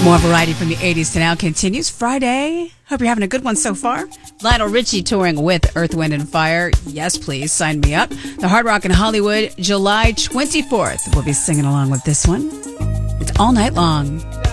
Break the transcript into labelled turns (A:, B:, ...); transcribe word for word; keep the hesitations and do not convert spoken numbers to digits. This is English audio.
A: More variety from the eighties to now continues. Friday. Hope you're having a good one so far. Lionel Richie touring with Earth, Wind and Fire. Yes, please. Sign me up. The Hard Rock in Hollywood, July twenty-fourth. We'll be singing along with this one. It's all night long.